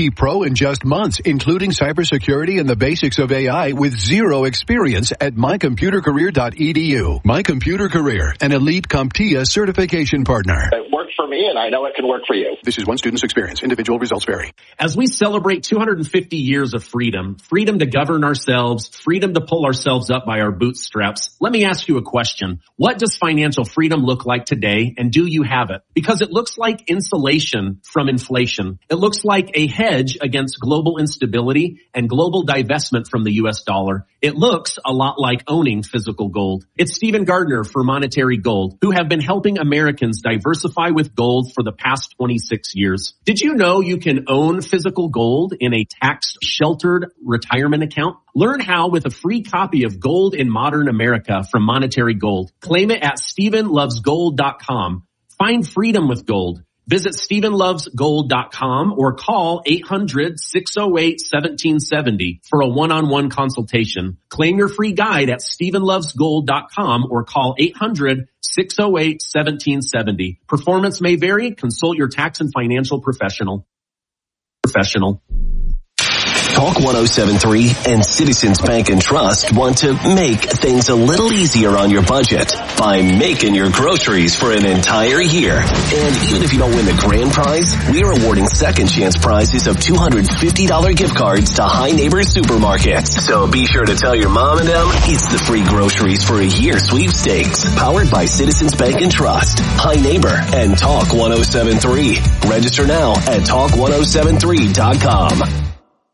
IT pro in just months, including cybersecurity and the basics of AI with zero experience at mycomputercareer.edu. My Computer Career, an elite CompTIA certification partner. It worked for me, and I know it can work for you. This is one student's experience. Individual results vary. As we celebrate 250 years of freedom to govern ourselves, freedom to pull ourselves up by our bootstraps, let me ask you a question. What does financial freedom look like today, and do you have it? Because it looks like insulation from inflation. It looks like a hedge against global instability and global divestment from the U.S. dollar. It looks a lot like owning physical gold. It's Stephen Gardner for Monetary Gold, who have been helping Americans diversify with gold for the past 26 years. Did you know you can own physical gold in a tax-sheltered retirement account? Learn how with a free copy of Gold in Modern America from Monetary Gold. Claim it at StephenLovesGold.com. Find freedom with gold. Visit StephenLovesGold.com or call 800-608-1770 for a one-on-one consultation. Claim your free guide at StephenLovesGold.com or call 800-608-1770. Performance may vary. Consult your tax and financial professional. Talk 107.3 and Citizens Bank and Trust want to make things a little easier on your budget by making your groceries for an entire year. And even if you don't win the grand prize, we are awarding second chance prizes of $250 gift cards to High Neighbor Supermarkets. So be sure to tell your mom and them it's the free groceries for a year sweepstakes, powered by Citizens Bank and Trust, High Neighbor, and Talk 107.3. Register now at talk1073.com.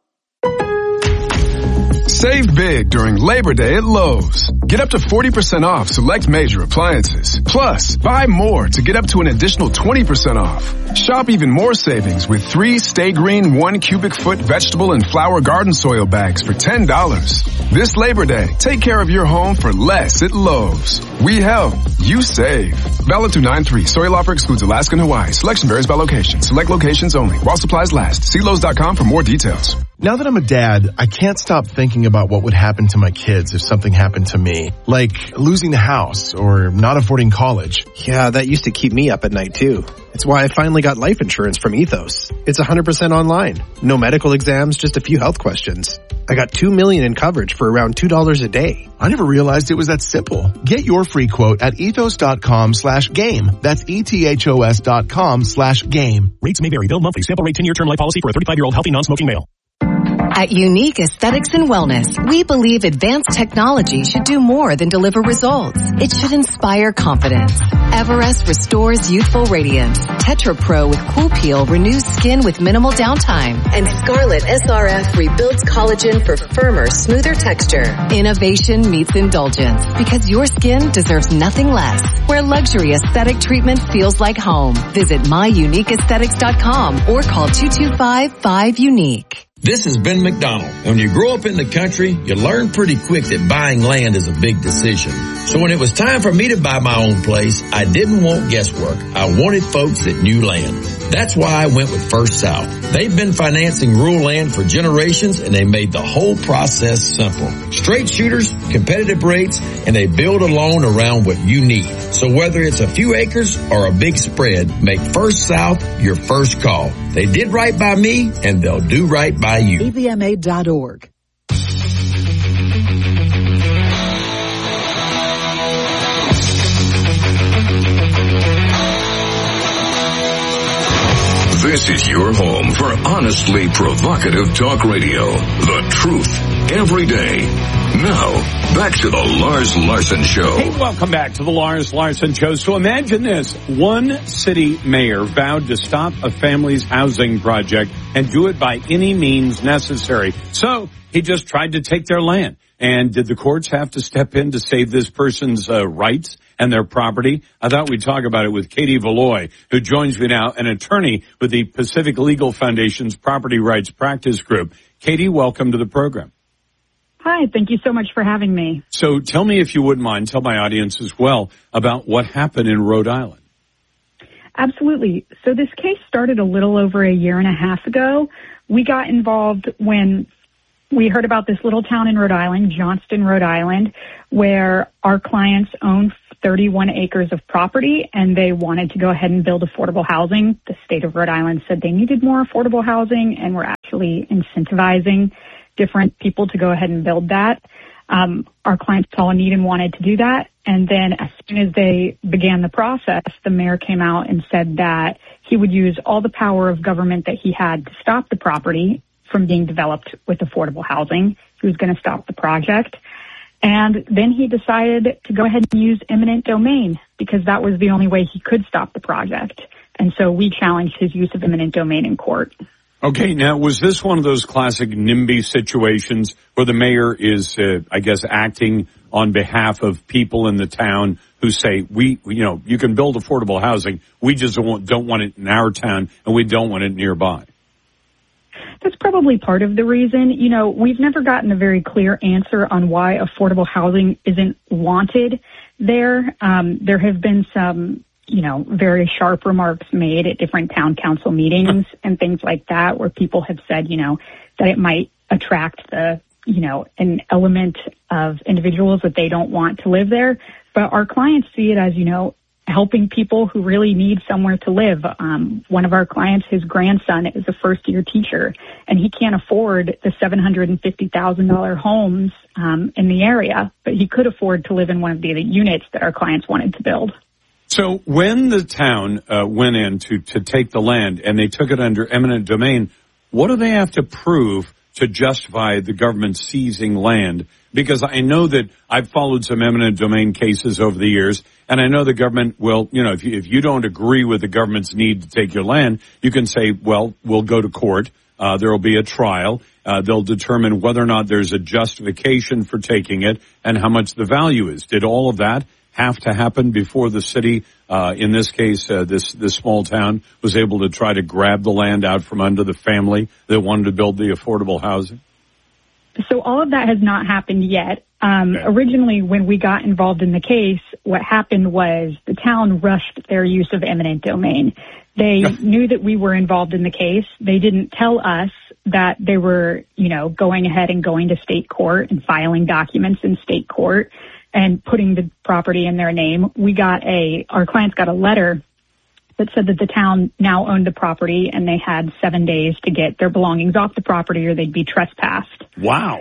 Save big during Labor Day at Lowe's. Get up to 40% off select major appliances. Plus, buy more to get up to an additional 20% off. Shop even more savings with 3 Stay Green 1 cubic foot vegetable and flower garden soil bags for $10. This Labor Day, take care of your home for less at Lowe's. We help, you save. Valid through 9/3. Soil offer excludes Alaska and Hawaii. Selection varies by location. Select locations only. While supplies last. See Lowe's.com for more details. Now that I'm a dad, I can't stop thinking about what would happen to my kids if something happened to me. Like losing the house or not affording college. Yeah, that used to keep me up at night too. It's why I finally got life insurance from Ethos. It's 100% online. No medical exams, just a few health questions. I got $2 million in coverage for around $2 a day. I never realized it was that simple. Get your free quote at ethos.com/game. That's ethos.com/game. Rates may vary. Bill monthly. Sample rate 10-year term life policy for a 35-year-old healthy non-smoking male. At Unique Aesthetics and Wellness, we believe advanced technology should do more than deliver results. It should inspire confidence. Everest restores youthful radiance. Tetra Pro with Cool Peel renews skin with minimal downtime. And Scarlet SRF rebuilds collagen for firmer, smoother texture. Innovation meets indulgence because your skin deserves nothing less. Where luxury aesthetic treatment feels like home. Visit myuniqueaesthetics.com or call 225-5UNIQUE. This is Ben McDonald. When you grow up in the country, you learn pretty quick that buying land is a big decision. So when it was time for me to buy my own place, I didn't want guesswork. I wanted folks that knew land. That's why I went with First South. They've been financing rural land for generations, and they made the whole process simple. Straight shooters, competitive rates, and they build a loan around what you need. So whether it's a few acres or a big spread, make First South your first call. They did right by me, and they'll do right by you. avma.org. This is your home for honestly provocative talk radio. The truth every day. Now, back to the Lars Larson Show. Hey, welcome back to the Lars Larson Show. So imagine this. One city mayor vowed to stop a family's housing project and do it by any means necessary. So he just tried to take their land. And did the courts have to step in to save this person's rights and their property? I thought we'd talk about it with Katie Valoy, who joins me now, an attorney with the Pacific Legal Foundation's Property Rights Practice Group. Katie, welcome to the program. Hi, thank you so much for having me. So tell me, if you wouldn't mind, tell my audience as well about what happened in Rhode Island. Absolutely. So this case started a little over a year and a half ago. We got involved when we heard about this little town in Rhode Island, Johnston, Rhode Island, where our clients own 31 acres of property, and they wanted to go ahead and build affordable housing. The state of Rhode Island said they needed more affordable housing and were actually incentivizing different people to go ahead and build that. Our clients saw a need and wanted to do that. And then as soon as they began the process, the mayor came out and said that he would use all the power of government that he had to stop the property from being developed with affordable housing. He was going to stop the project. And then he decided to go ahead and use eminent domain because that was the only way he could stop the project. And so we challenged his use of eminent domain in court. Okay, now, was this one of those classic NIMBY situations where the mayor is, acting on behalf of people in the town who say, you can build affordable housing, we just don't want it in our town, and we don't want it nearby? That's probably part of the reason. We've never gotten a very clear answer on why affordable housing isn't wanted there. There have been some very sharp remarks made at different town council meetings and things like that, where people have said, that it might attract an element of individuals that they don't want to live there. But our clients see it as, helping people who really need somewhere to live. One of our clients, his grandson is a first-year teacher, and he can't afford the $750,000 homes in the area, but he could afford to live in one of the units that our clients wanted to build. So when the town went in to take the land and they took it under eminent domain, what do they have to prove to justify the government seizing land? Because I know that I've followed some eminent domain cases over the years, and I know the government will, if you don't agree with the government's need to take your land, you can say, well, we'll go to court. There will be a trial. They'll determine whether or not there's a justification for taking it and how much the value is. Did all of that have to happen before the city, in this case, this small town, was able to try to grab the land out from under the family that wanted to build the affordable housing? So all of that has not happened yet. Originally, when we got involved in the case, what happened was the town rushed their use of eminent domain. They knew that we were involved in the case. They didn't tell us that they were, going ahead and going to state court and filing documents in state court and putting the property in their name. Our clients got a letter that said that the town now owned the property and they had 7 days to get their belongings off the property or they'd be trespassed. Wow.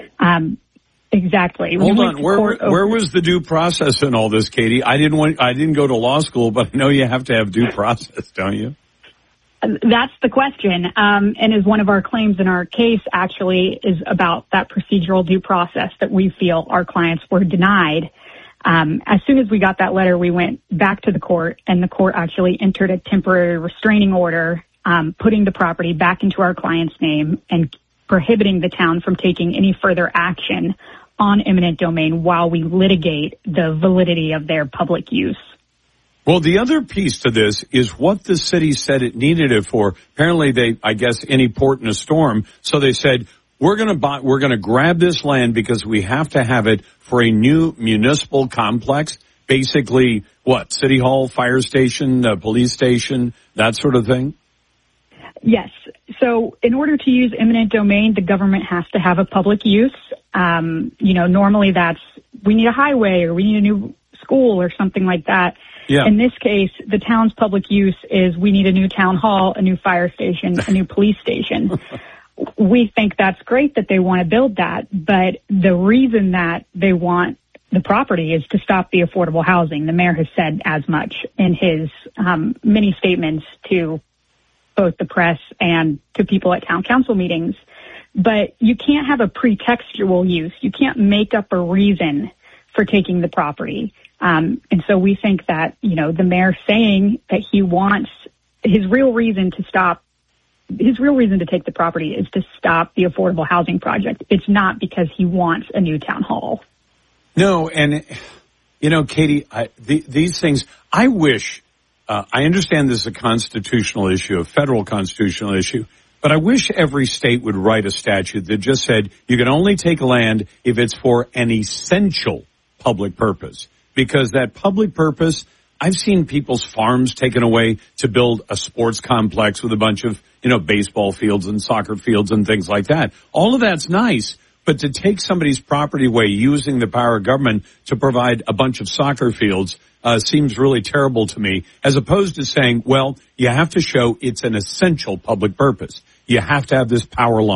Exactly. Hold on. Where was the due process in all this, Katie? I didn't go to law school, but I know you have to have due process, don't you? That's the question. And is one of our claims in our case actually is about that procedural due process that we feel our clients were denied. As soon as we got that letter, we went back to the court, and the court actually entered a temporary restraining order, putting the property back into our client's name and prohibiting the town from taking any further action on eminent domain while we litigate the validity of their public use. Well, the other piece to this is what the city said it needed it for. Apparently any port in a storm. So they said, we're going to grab this land because we have to have it for a new municipal complex. Basically, what? City Hall, fire station, police station, that sort of thing? Yes. So in order to use eminent domain, the government has to have a public use. Normally we need a highway or we need a new school or something like that. Yeah. In this case, the town's public use is we need a new town hall, a new fire station, a new police station. We think that's great that they want to build that, but the reason that they want the property is to stop the affordable housing. The mayor has said as much in his many statements to both the press and to people at town council meetings. But you can't have a pretextual use. You can't make up a reason for taking the property. And so we think that, the mayor saying that he wants his real reason to take the property is to stop the affordable housing project. It's not because he wants a new town hall. No, and, Katie, these things, I wish, I understand this is a constitutional issue, a federal constitutional issue, but I wish every state would write a statute that just said you can only take land if it's for an essential public purpose. Because that public purpose, I've seen people's farms taken away to build a sports complex with a bunch of, baseball fields and soccer fields and things like that. All of that's nice, but to take somebody's property away using the power of government to provide a bunch of soccer fields seems really terrible to me, as opposed to saying, well, you have to show it's an essential public purpose. You have to have this power line.